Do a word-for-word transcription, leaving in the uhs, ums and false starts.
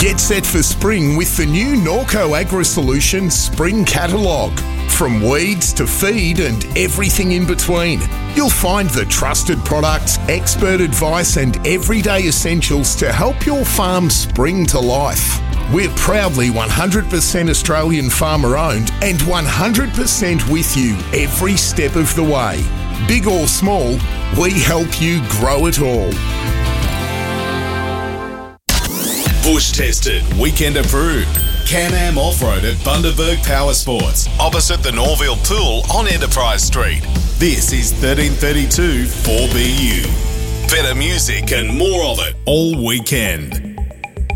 Get set for spring with the new Norco Agri-Solutions Spring Catalogue. From weeds to feed and everything in between, you'll find the trusted products, expert advice and everyday essentials to help your farm spring to life. We're proudly one hundred percent Australian farmer owned and one hundred percent with you every step of the way. Big or small, we help you grow it all. Bush tested, weekend approved. Can-Am Off-Road at Bundaberg Power Sports, opposite the Norville Pool on Enterprise Street. This is thirteen thirty-two four B U. Better music and more of it all weekend.